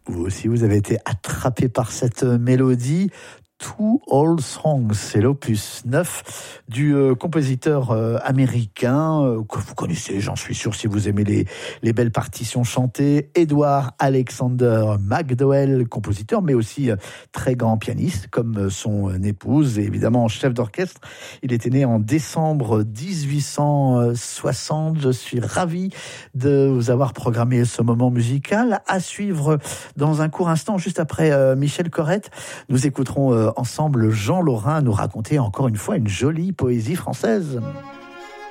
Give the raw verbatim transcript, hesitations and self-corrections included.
Vous aussi, vous avez été attrapé par cette mélodie. Two Old Songs, c'est l'opus neuf du euh, compositeur euh, américain euh, que vous connaissez, j'en suis sûr, si vous aimez les, les belles partitions chantées, Edward Alexander McDowell, compositeur, mais aussi euh, très grand pianiste, comme euh, son euh, épouse, et évidemment chef d'orchestre. Il était né en décembre dix-huit cent soixante. Je suis ravi de vous avoir programmé ce moment musical. À suivre dans un court instant, juste après euh, Michel Corrette, nous écouterons euh, ensemble Jean Laurin nous raconter encore une fois une jolie poésie française.